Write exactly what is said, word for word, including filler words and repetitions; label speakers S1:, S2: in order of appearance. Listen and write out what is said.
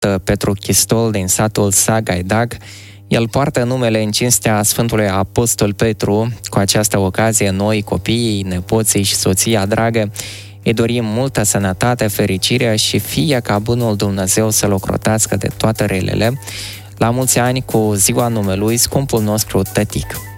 S1: Petru Chistol din satul Sagaidag. El poartă numele în cinstea Sfântului Apostol Petru. Cu această ocazie, noi, copiii, nepoții și soția dragă, îi dorim multă sănătate, fericire și fie ca bunul Dumnezeu să-l ocrotească de toate relele. La mulți ani cu ziua numelui, scumpul nostru tătic.